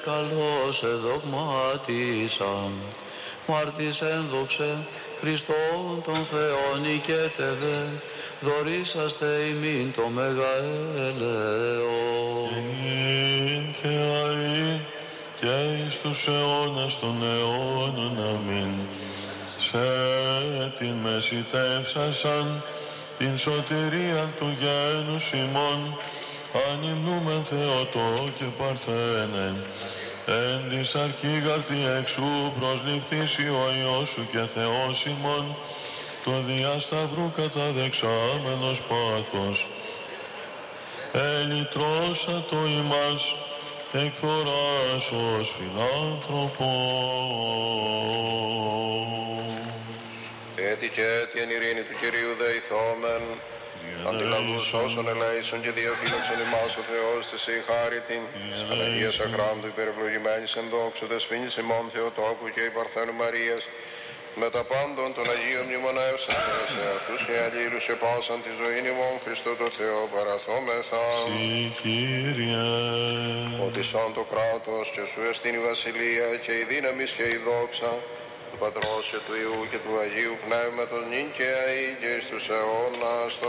καλώς εδογμάτισαν. Μάρτης ένδοξε, Χριστόν τον Θεόν νικέτευε, δωρήσαστε ημίν το μεγαέλεον. Και αεί και εις τους αιώνας των αιώνων. Αμήν. Σε την μεσητεύσασαν την σωτηρία του γένους ημών, ανυμνούμεν Θεοτό και Παρθένε, εν της αρχήγαρτη εξού προσληφθείς ο Υιός σου και Θεός ημών, το διασταυρού καταδεξάμενος πάθος, ελυτρώσατο ημάς εκθοράς ως φιλάνθρωπος. Έτι και έτι εν ειρήνη του Κυρίου δεηθόμεν, αντιλαβούς όσων ελέησον και διαφύλαξον ημάς ο Θεός της η χάριτην, σαν Αγίας Αχράντου υπερευλογημένης εν δόξου δεσποίνης ημών Θεοτόκου και η Παρθένου Μαρίας, με τα πάντων των Αγίων μνημονεύσαντε σε αυτούς και αλλήλους και πάσαν τη ζωήν ημών Χριστό το Θεό παραθόμεθα. Συ Κύριε. Ότι σαν το κράτος και σου εστίν η βασιλεία και η δύναμις και η δόξα του Πατρός και του Υιού και του Αγίου Πνεύματος νυν και αεί και εις τους αιώνας